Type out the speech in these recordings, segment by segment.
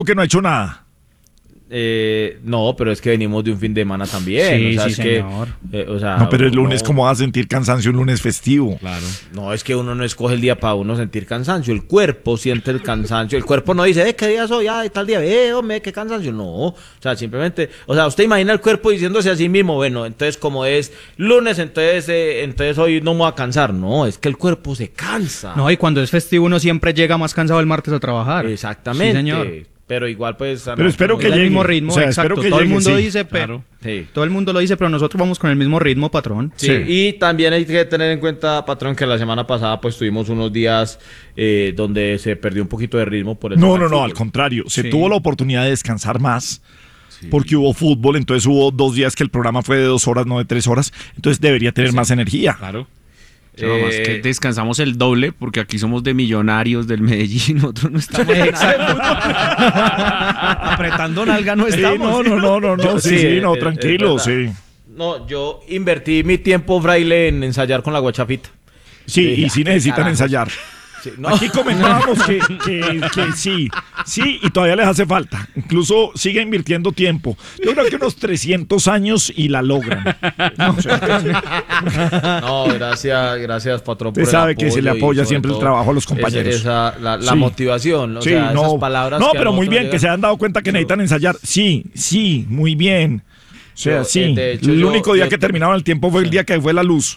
que no ha hecho nada. No, pero es que venimos de un fin de semana también. Sí, o sea, sí, es señor. que, No, pero el lunes, ¿cómo vas a sentir cansancio un lunes festivo? Claro. No, es que uno no escoge el día para uno sentir cansancio. El cuerpo siente el cansancio. El cuerpo no dice, ¿qué día soy? Ay, tal día, hombre, qué cansancio. No, o sea, simplemente, o sea, usted imagina el cuerpo diciéndose a sí mismo, bueno, entonces como es lunes, entonces hoy no me voy a cansar. No, es que el cuerpo se cansa. No, y cuando es festivo uno siempre llega más cansado el martes a trabajar. Exactamente. Sí, señor. Pero igual pues... Pero espero que Es el llegue. mismo ritmo, O sea, exacto. espero que Todo el llegue, mundo sí. dice, Claro. Sí. todo el mundo lo dice, pero nosotros vamos con el mismo ritmo, patrón. Sí, Sí. y también hay que tener en cuenta, patrón, que la semana pasada pues tuvimos unos días donde se perdió un poquito de ritmo por el No, tema del al fútbol. contrario. Se Sí. tuvo la oportunidad de descansar más porque hubo fútbol, entonces hubo 2 días que el programa fue de 2 horas, no de 3 horas. Entonces debería tener más energía. Claro. Nada más que descansamos el doble porque aquí somos de Millonarios del Medellín, nosotros no estamos en apretando nalga, no Sí, estamos. no, sí, no, es tranquilo, verdad. sí. No, yo invertí mi tiempo, fraile, en ensayar con la guachafita. Sí, Sí, y sí necesitan carajos. ensayar. Sí, no. Aquí comentábamos que sí, y todavía les hace falta. Incluso sigue invirtiendo tiempo. Yo creo que unos 300 años y la logran. No, gracias, patrón. Usted por el sabe que se le apoyo y apoya sobre siempre el todo trabajo a los compañeros. la Sí. motivación, o Sí, sea, no, esas palabras. no, que a pero muy nosotros bien, llegan. que se han dado cuenta que necesitan ensayar. Sí, muy bien. O sea, Yo, sí. de hecho, El yo- único día yo- que terminaba el tiempo fue el día que fue la luz.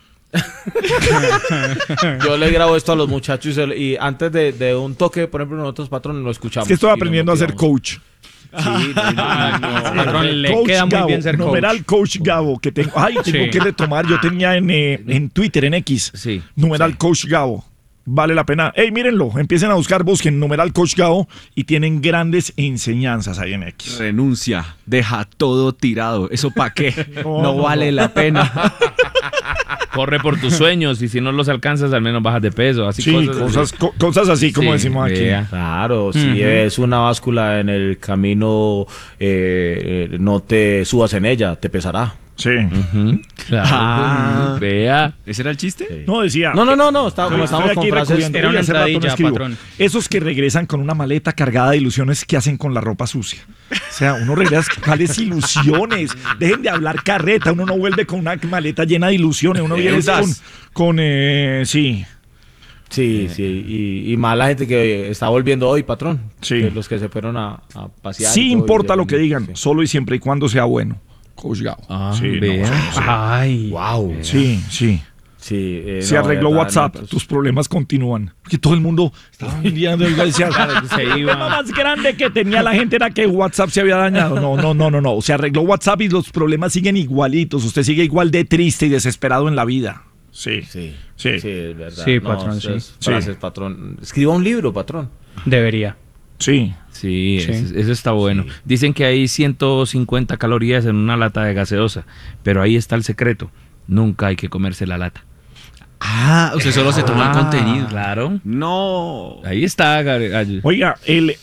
Yo le grabo esto a los muchachos y antes de un toque, por ejemplo, nosotros, patrón, lo escuchamos. Es que estoy y nos aprendiendo a ser motivamos. coach. Sí, Patrón, le Coach queda muy Gabo, bien ser coach. numeral Coach Gabo, que tengo Sí. que retomar. Yo tenía en Twitter, en X, Sí, numeral Coach Gabo. Vale la pena. Ey, mírenlo, empiecen a buscar, busquen numeral Coach Gabo y tienen grandes enseñanzas ahí en X. Renuncia, deja todo tirado. ¿Eso para qué? No vale la pena. Corre por tus sueños y si no los alcanzas, al menos bajas de peso. Así Sí, así. cosas así como Sí, decimos aquí. vea. claro, si es una báscula en el camino, no te subas en ella, te pesará. Sí. Claro. Ah. Vea. ¿Ese era el chiste? No, decía. No, como estamos Estoy con aquí frases. recurriendo. Era una Uy, hace rato no entradilla, escribo. patrón. Esos que regresan con una maleta cargada de ilusiones, ¿qué hacen con la ropa sucia? O sea, uno regresa con tales ilusiones. Dejen de hablar carreta. Uno no vuelve con una maleta llena de ilusiones. Uno viene con sí. Sí, y mala gente que está volviendo hoy, patrón. Sí. Que los que se fueron a pasear. Sí y todo, importa y- lo que digan, Sí. solo y siempre y cuando sea bueno. Coach Gabo. Ah, Sí, no, vea. Ay. Wow. Sí. Sí, Se arregló de verdad, WhatsApp, no, pues- tus problemas continúan. Porque todo el mundo estaba mirando y decía, Se el iba. problema más grande que tenía la gente era que WhatsApp se había dañado. No. Se arregló WhatsApp y los problemas siguen igualitos. Usted sigue igual de triste y desesperado en la vida. Sí. Sí, Sí. es verdad. Sí, patrón, sí. esas frases, patrón. Escriba un libro, patrón. Debería. Sí. Sí, Sí. Eso está bueno. Dicen que hay 150 calorías en una lata de gaseosa, pero ahí está el secreto. Nunca hay que comerse la lata. Ah, usted solo se toma el contenido. Claro. No. Ahí está, Gallo. Oiga, el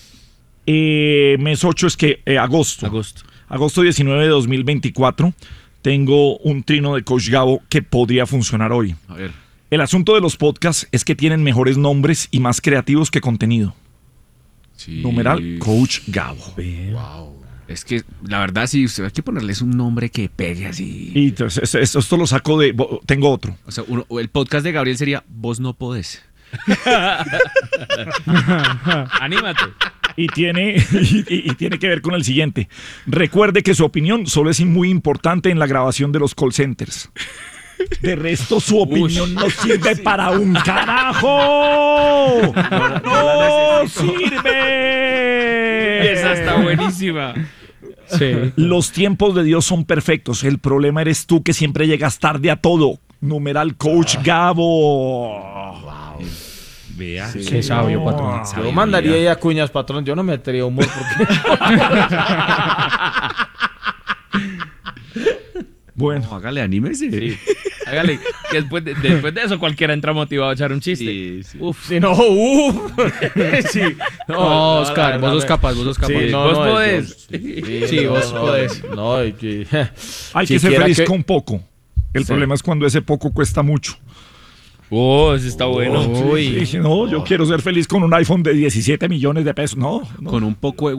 mes 8 es que agosto. Agosto 19 de 2024. Tengo un trino de Coach Gabo que podría funcionar hoy. A ver. El asunto de los podcasts es que tienen mejores nombres y más creativos que contenido. Sí. Numeral Coach Gabo. Wow. Es que la verdad sí, usted hay que ponerles un nombre que pegue así. Y entonces, esto lo saco de... Tengo otro. O sea, el podcast de Gabriel sería Vos no podés. Anímate. Y tiene, y tiene que ver con el siguiente. Recuerde que su opinión solo es muy importante en la grabación de los call centers. De resto, su opinión no sirve para un carajo. ¡No sirve! Esa está buenísima. Sí. Los tiempos de Dios son perfectos. El problema eres tú que siempre llegas tarde a todo. Numeral Coach Gabo. Vea. Qué sabio, patrón. Yo mandaría ahí a cuñas, patrón. Yo no metería humor porque... Bueno, No, hágale, anímese. Sí. Hágale, que después de eso cualquiera entra motivado a echar un chiste. Sí, sí. Uf. Sí, no, sí. No, Oscar, vos sos capaz, vos sos capaz. Sí, Vos podés. Sí, vos podés. No, y que... hay que ser Siquiera feliz que- con poco. El Sí. problema es cuando ese poco cuesta mucho. Oh, ese está bueno. Sí, no, yo quiero ser feliz con un iPhone de 17 millones de pesos. No, no. Con un poco de